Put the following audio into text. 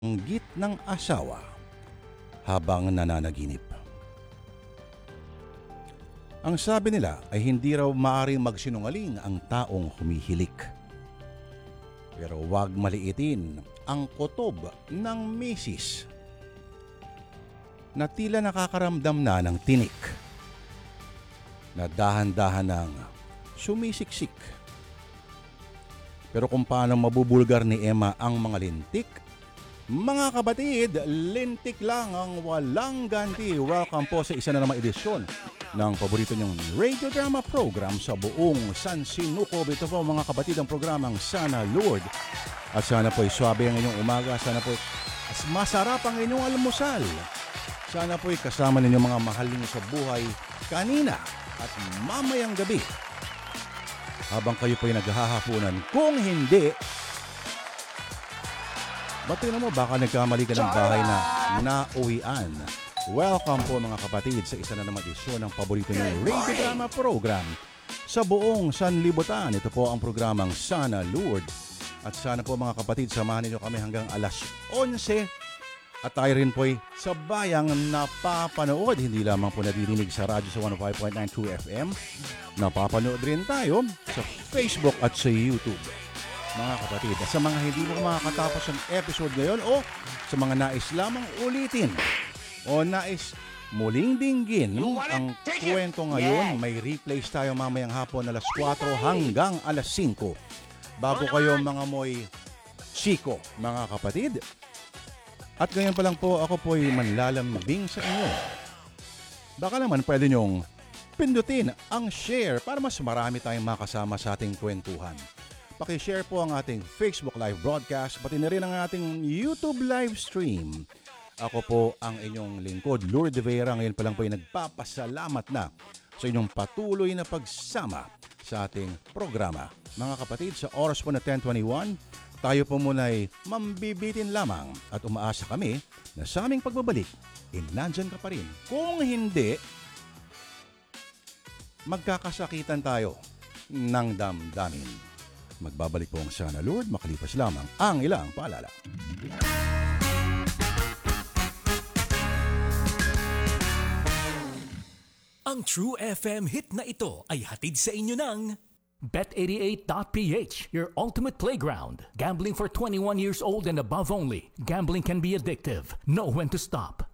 Inggit ng asawa habang nananaginip. Ang sabi nila ay hindi raw maaaring magsinungaling ang taong humihilik. Pero huwag maliitin ang kutob ng misis na tila nakakaramdam na ng tinik, na dahan-dahan ng sumisiksik. Pero kung paano mabubulgar ni Emma ang mga lintik, mga kapatid, lintik lang ang walang ganti. Welcome po sa isa na namang edisyon ng paborito niyong radio drama program sa buong San Sinukob. Ito po mga kapatid ang programang Sana Lord. At sana po'y swabe ang inyong umaga. Sana po'y masarap ang inyong almusal. Sana po'y kasama ninyo mga mahal ninyo sa buhay kanina at mamayang gabi. Habang kayo po'y naghahapunan. Kung hindi, ba't mo baka nagkamali ka ng bahay na nauwian. Welcome po mga kapatid sa isa na naman edisyon ng paborito niyong radio drama program sa buong sanlibutan. Ito po ang programang Sana Lord. At sana po mga kapatid, samahan ninyo kami hanggang alas 11. At tayo rin po'y sabayang napapanood. Hindi lamang po nadidinig sa radyo sa 105.92 FM. Napapanood rin tayo sa Facebook at sa YouTube. Mga kapatid, sa mga hindi mo makakatapos ang episode ngayon o sa mga nais lamang ulitin o nais muling dinggin ang kwento ngayon, may replays tayo mamayang hapon alas 4 hanggang alas 5. Bago kayo mga moy chiko, mga kapatid. At ngayon pa lang po, ako po'y manlalambing sa inyo. Baka naman pwede nyong pindutin ang share para mas marami tayong makasama sa ating kwentuhan. Pakishare po ang ating Facebook live broadcast, pati na rin ang ating YouTube live stream. Ako po ang inyong lingkod, Lourdes Vera. Ngayon pa lang po ay nagpapasalamat na sa inyong patuloy na pagsama sa ating programa. Mga kapatid, sa oras po na 10:21, tayo po muna ay mambibitin lamang at umaasa kami na sa aming pagbabalik, nandyan ka pa rin. Kung hindi, magkakasakitan tayo ng damdamin. Magbabalik po ang Sana Lord, makalipas lamang ang ilang paalala. Ang True FM hit na ito ay hatid sa inyo ng Bet88.ph, your ultimate playground. Gambling for 21 years old and above only. Gambling can be addictive. Know when to stop.